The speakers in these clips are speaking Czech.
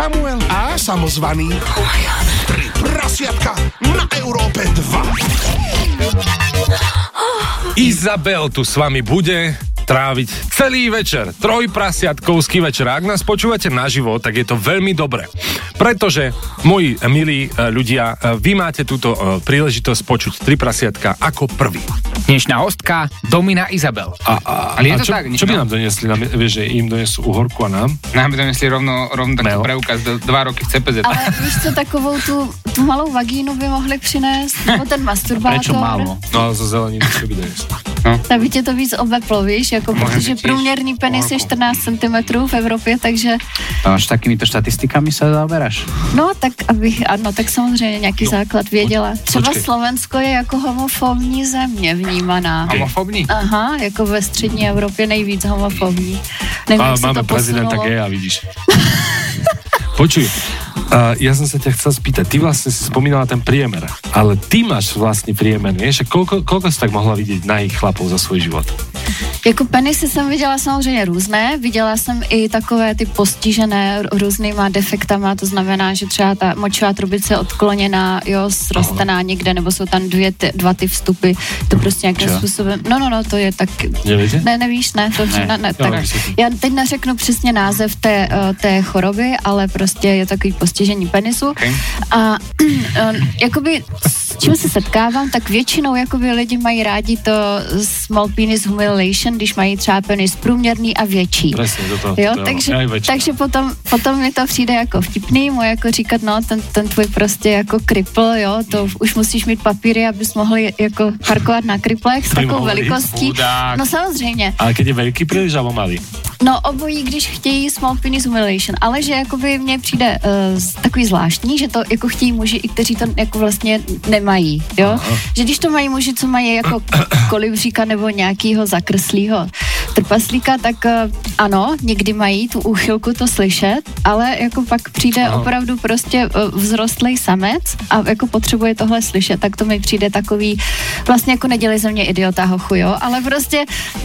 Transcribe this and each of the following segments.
Samuel a samozvaný. Tri prasiatka na Európe 2. Izabel tu s vami bude tráviť celý večer, trojprasiatkovský večer. Ak nás počúvate naživo, tak je to veľmi dobré. Pretože, moji milí ľudia, vy máte túto príležitosť počuť tri prasiatka ako prvý. Dnešná hostka Domina Izabel. Ale je to tak? Čo by nám doniesli? Vieš, že im donesú uhorku a nám? Nám by donesli rovno takto preukaz 2 roky v CPZ. Ale víš co, takovou tu malou vagínu by mohli přinést, nebo ten masturbátor. Prečo málo? No ale zo zelení čo by donesli? No. Tak by tě to víc obeplo, víš, jako protože průměrný penis je 14 cm v Evropě, takže... Až takýmito štatistikami se zaoberáš? No, tak tak samozřejmě nějaký základ věděla. Třeba počkej. Slovensko je jako homofobní země vnímaná. Homofobní? Aha, jako ve střední Evropě nejvíc homofobní. Nevím, jak se máme to prezidenta posunulo. geja, vidíš. Počuj, ja som sa ťa chcel spýtať, ty vlastne si spomínala ten priemer, ale ty máš vlastne priemer, nie? Že koľko si tak mohla vidieť nahých chlapov za svůj život? Jako penisy jsem viděla samozřejmě různé, viděla jsem i takové ty postižené různýma defektama, to znamená, že třeba ta močová trubice je odkloněná, jo, srostená někde, nebo jsou tam dva ty vstupy, to prostě nějakým způsobem, no, to je tak... Nevíte? Nevíš, ne, to ne, tak. Já teď neřeknu přesně název té choroby, ale prostě je takový postižení penisu. Okay. A jakoby s čím se setkávám, tak většinou jakoby lidi mají rádi to small penis humiliation, když mají třeba penis průměrný a větší. Presne, jo, takže potom mi to přijde jako vtipný, mu jako říkat, no, ten tvůj prostě jako kripl, jo, to už musíš mít papíry, abys mohli jako parkovat na kriplech s takovou velikostí. No samozřejmě. Ale keď je veľký príliš, alebo malý? No obojí, když chtějí small penis humiliation, ale že jakoby mně přijde takový zvláštní, že to jako chtějí muži, i kteří to jako vlastně nemají, jo? Aha. Že když to mají muži, co mají jako kolibříka nebo nějakýho zakrslýho trpaslíka, tak ano, někdy mají tu úchylku to slyšet, ale jako pak přijde opravdu prostě vzrostlej samec a jako potřebuje tohle slyšet, tak to mi přijde takový, vlastně jako nedělej ze mě idiota hochu, jo? Ale prostě,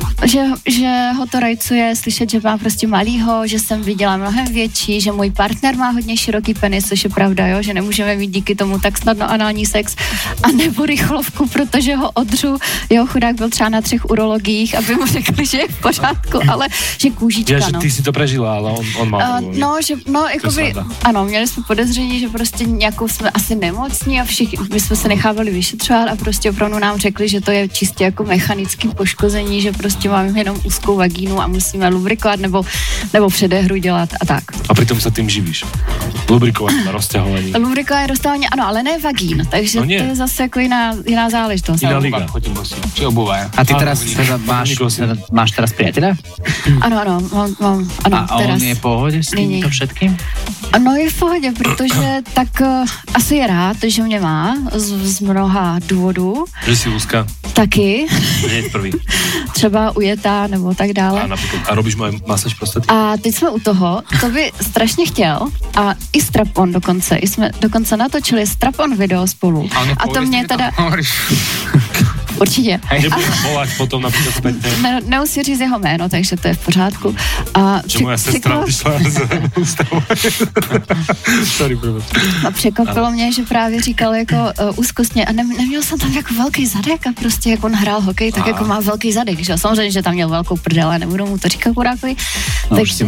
že ho to rajcuje slyšet, že má prostě malýho, že jsem viděla mnohem větší, že můj partner má hodně široký penis, což je pravda, jo? Že nemůžeme mít díky tomu tak snadno anální sex a nebo rychlovku, protože ho odřu, jo, chudák byl třeba na 3 urologiích, aby mu řekli, že je v pořádku, ale že kůžička, že ty si to prežila, ale on má jakoby, ano, měli jsme podezření, že prostě nějakou jsme asi nemocní a všichni, my jsme se nechávali vyšetřovat a prostě opravdu nám řekli, že to je čistě jako mechanické poškození, že prostě máme jenom úzkou vagínu a musíme lubrikovat nebo předehru dělat a tak. A přitom se tím živíš? Lubrikování, rozťahování. Lubrikování, rozťahování, ano, ale ne vagín, takže to je zase jako jiná záležitost. Jiná liga. Či obuva. A ty teraz máš teraz priateľa? Ano, mám, a teraz. On je v pohode s týmto všetkým? No je v pohodě, protože tak asi je rád, že mě má z mnoha důvodů. Že si úzká? Taky. Nie je prvý. Třeba ujetá nebo tak dále. A robíš moje masáž prostаты? A teď jsme u toho, to by strašně chtěl a i strap-on dokonce. I jsme dokonce natočili strap-on video spolu. A to mě teda... Určitě. Nebudem volať potom například zpětně. Nemusí říct jeho jméno, takže to je v pořádku. A čo moja sestra odišla z ústavu. Sorry, prvé. A překvapilo mě, že právě říkal jako úzkostně a neměl jsem tam jako velký zadek a prostě jak on hrál hokej, tak jako má velký zadek, že samozřejmě, že tam měl velkou prdele, nebudu mu to říkat kurákovi. No, takže...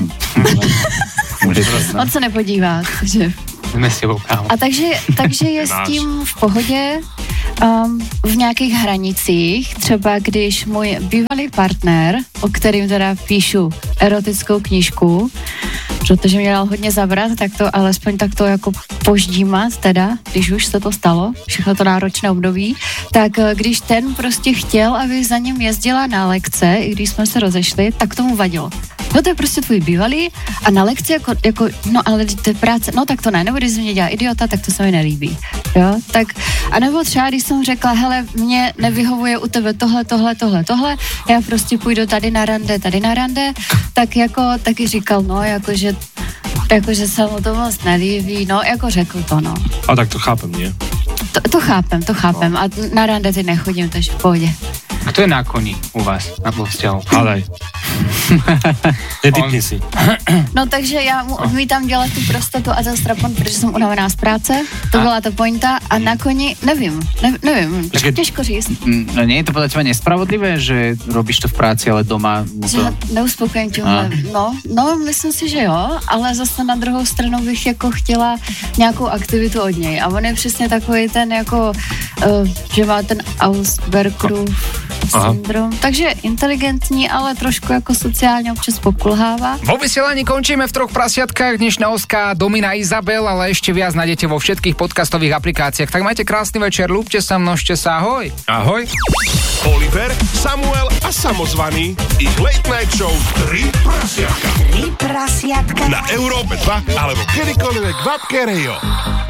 On se nepodívá, takže... A takže je s tím v pohodě v nějakých hranicích, třeba když můj bývalý partner, o kterým teda píšu erotickou knížku, protože mě dal hodně zabrat, tak to alespoň tak to jako poždímat teda, když už se to stalo, všechno to náročné období, tak když ten prostě chtěl, aby za ním jezdila na lekce, i když jsme se rozešli, tak tomu vadilo. No to je prostě tvůj bývalý a na lekci jako no ale to je práce, no tak to ne, nebo když jsi mě dělá idiota, tak to se mi nelíbí, jo, tak a nebo třeba, když jsem řekla, hele, mě nevyhovuje u tebe tohle, já prostě půjdu tady na rande, tak jako taky říkal, no, jakože se mu to moc nelíbí, no, jako řekl to, no. A tak to chápem, nie? To chápem. A na rande ty nechodím, takže v pohodě. Kto je na koni u vás na vzťahu? Hádaj. Netypni si. No takže já mu odmítám dělat tu prostatu a ten strapon, protože jsem unavená z práce. To byla ta pointa. A na koni nevím. Těžko říct. No nie je to podľa teba nespravodlivé, že robíš to v práci, ale doma... Že neuspokojím tímhle. No, myslím si, že jo, ale zase na druhou stranu bych jako chtěla nějakou aktivitu od něj. A on je přesně takový ten jako, že má ten Aspergerův syndrom. Takže inteligentní, ale trošku jako sociálně občas pokulhává. Vo vysielaní končíme v Troch prasiatkách. Dnešná oská Domina Izabel, ale ešte viac nájdete vo všetkých podcastových aplikáciách. Tak majte krásny večer, ľúbte sa, množte sa, ahoj. Ahoj. Oliver, Samuel a samozvaný. Ich Late Night Show 3 prasiatka. 3 prasiatka. Na Európe 2 alebo kedykoľvek v appke Radio.